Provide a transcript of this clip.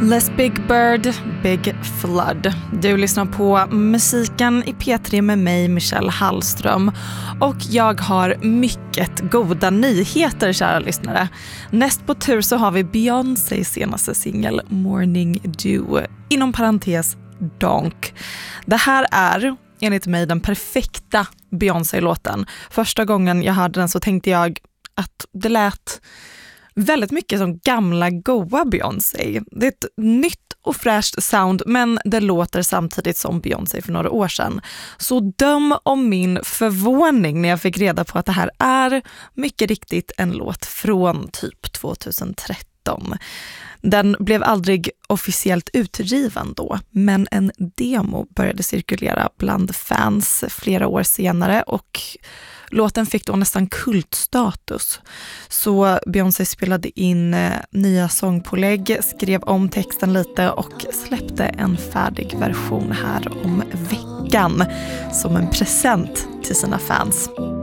Less Big Bird, Big Flood. Du lyssnar på musiken i P3 med mig, Michelle Hallström. Och jag har mycket goda nyheter, kära lyssnare. Näst på tur så har vi Beyoncés senaste singel Morning Dew. Inom parentes, Donk. Det här är enligt mig den perfekta Beyoncé-låten. Första gången jag hörde den så tänkte jag att det lät väldigt mycket som gamla goa Beyoncé. Det är ett nytt och fräscht sound, men det låter samtidigt som Beyoncé för några år sedan. Så döm om min förvåning när jag fick reda på att det här är mycket riktigt en låt från typ 2013. Den blev aldrig officiellt utgiven då, men en demo började cirkulera bland fans flera år senare och låten fick då nästan kultstatus. Så Beyoncé spelade in nya sångpålägg, skrev om texten lite och släppte en färdig version här om veckan som en present till sina fans.